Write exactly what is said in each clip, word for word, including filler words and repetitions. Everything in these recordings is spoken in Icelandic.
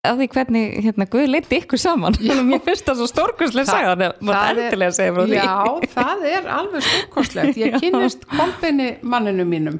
á því hvernig hérna Guð leiddi ykkur saman. Mér finnst það svo stórkostlega saga, það er endilega að segja frá því. Já, það er alveg stórkostlegt. Ég kynnist Kolbeini manninu mínum.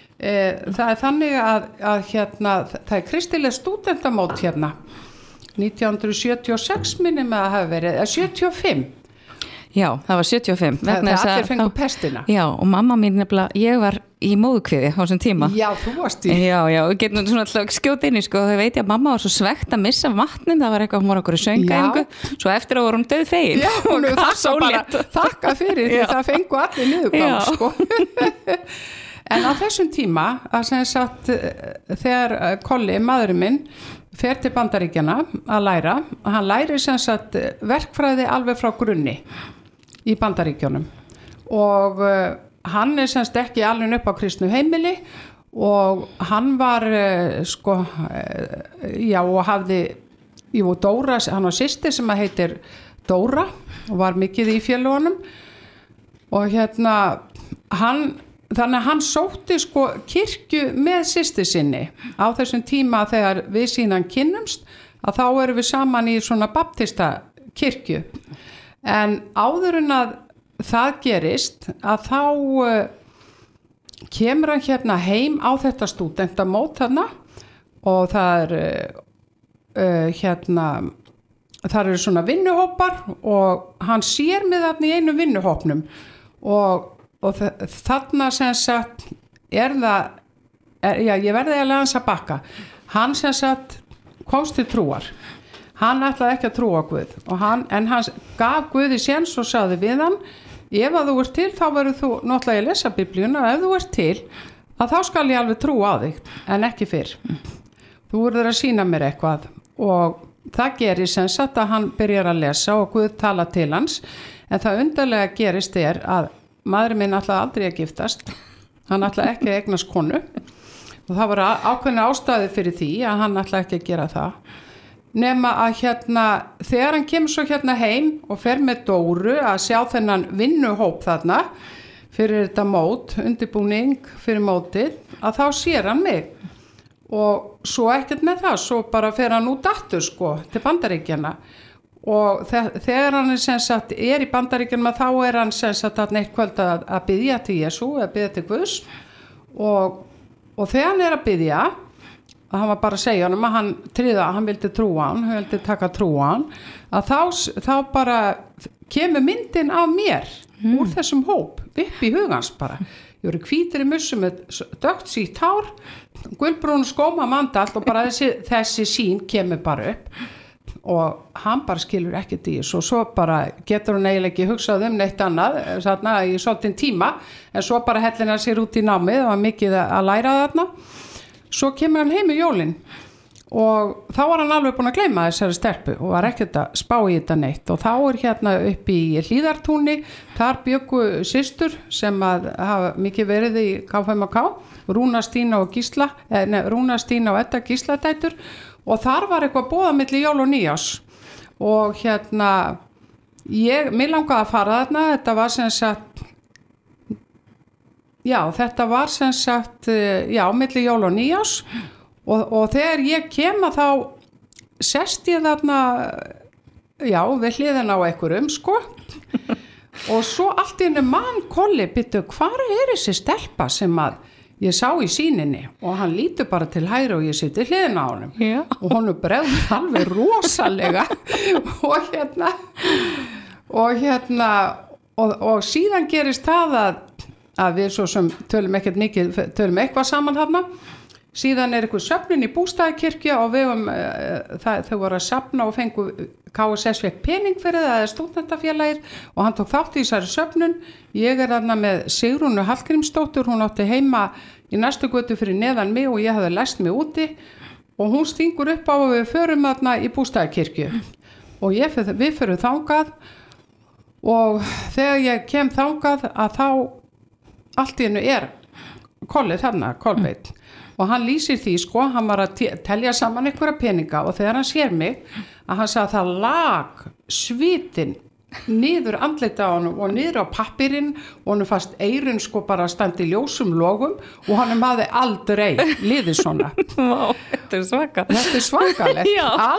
Það er þannig að, að hérna, það er kristileg stúdentamót hérna. nítján hundruð sjötíu og sex minni með að hafa verið, eða sjötíu og fimm. Já, það var sjötíu og fimm. Það er allir fengu pestina. Já, og mamma mín nefnilega, ég var í móðukviði á þessum tíma. Já, þú varst í. Já, já, og getum svona alltaf skjót inn í, sko, þau veit ég að mamma var svo svegt að missa vatnin, það var eitthvað, hún var okkur í söngæfingu, svo eftir að voru hún döð fegin. Já, hún er þakka bara, þakka fyrir því það fengu allir niðurgang, sko. En á þessum tíma, að sem sagt, þegar Kolli, maðurinn minn, fer til Bandaríkjana að læra, hann læri sem sagt verkfræði alveg frá grunni í Bandaríkjunum og uh, hann er semst ekki alveg upp á kristnu heimili og hann var uh, sko uh, já og hafði jú, Dóra, hann var systir sem að heitir Dóra og var mikið í félagunum og hérna hann þannig að hann sótti sko kirkju með systir sinni á þessum tíma þegar við síðan kynnumst að þá erum við saman í svona baptista kirkju en áður en að það gerist að þá uh, kemur hann hérna heim á þetta stúdentamót þarna og það er uh, uh, hérna það eru svona vinnuhópar og hann sér mig þarna í einu vinnuhópnum og, og þarna sem sagt er það er, já ég verði að hans að bakka hann sem sagt komst til trúar hann ætlaði ekki að trúa Guð og hann, en hann gaf Guði séns og sagði við hann ef að þú ert til þá verður þú náttúrulega að lesa biblíuna ef þú ert til að þá skal ég alveg trúa á þig en ekki fyrr þú verður að sýna mér eitthvað og það gerir sem sagt að hann byrjar að lesa og Guð tala til hans en það undarlega gerist er að maðurinn minn ætlaði aldrei að giftast hann ætlaði ekki að eignast konu og það var ákveðna ástæði fyrir því að hann ætlaði ekki að gera það nema að hérna þegar hann kemur svo hérna heim og fer með Dóru að sjá þennan vinnuhóp þarna fyrir þetta mót, undirbúning fyrir mótið, að þá sér hann mig og svo ekkert með það, svo bara fer hann út aftur sko til Bandaríkjanna og þegar hann er sem sagt er í Bandaríkjanna þá er hann sem sagt að neitt kvöld að, að biðja til Jesú, að biðja til Guðs og, og þegar hann er að biðja að hann var bara að segja hann að hann tryða, hann vildi trúa hann, hann vildi taka trúa hann að þá, þá bara kemur myndin af mér mm. úr þessum hóp, upp í hugans bara ég voru hvítir í mussu með dögt sítt hár, gulbrún skóma mandalt og bara þessi, þessi sín kemur bara upp og hann bara skilur ekkert í þessu og svo bara getur hann eiginlega ekki hugsað um neitt annað þarna í svolítinn tíma en svo bara hellin hann sér út í námið og var mikið að læra þarna svo kemur hann heim í jólin og þá var hann alveg búin að gleyma þessari stelpu og var ekkert að spá í þetta neitt og þá er hérna upp í Hlíðartúni þar bjöggu systur sem að hafa mikið verið í K F M K Rúna Stína og Gísla eh, ne, Rúna Stína og Edda Gísladætur og þar var eitthvað bóða milli jól og nýjás og hérna ég, mér langaði að fara þarna þetta var sem sagt já, þetta var sem sagt, já, milli jól og nýjás og, og þegar ég kem að þá sest ég þarna, já, við hliðina á einhverjum, sko og svo allt í henni mann Kolli, byttu, hvar er þessi stelpa sem að ég sá í sýninni og hann lítur bara til hægri og ég siti hliðina á honum já. Og honum bregður alveg rosalega og hérna og hérna og, og síðan gerist það að að við svo sem tölum ekkert mikið tölum eitthvað saman þarna síðan er eitthvað söfnun í Bústaðakirkju og við um, uh, það, þau voru að safna og fengu K S S fekk pening fyrir það eða stúdentafélagir og hann tók þátt í þessari söfnun ég er þarna með Sigrúnu Hallgrímsdóttur hún átti heima í næstu götu fyrir neðan mig og ég hafði læst mig úti og hún stingur upp á að við förum þarna í Bústaðakirkju og ég, við förum þangað og þegar ég kem þangað að þá allt í hennu er Kolli þarna, Kolbeitt mm. og hann lýsir því sko, hann var að telja saman einhverja peninga og þegar hann sér mig að hann sagði að það lag svitin niður andlita á honum og niður á pappirinn og honum fast eyrun sko bara standi ljósum logum og honum hafði aldrei liðið svona. Vá, þetta er svaka. Þetta er svakalegt. Já.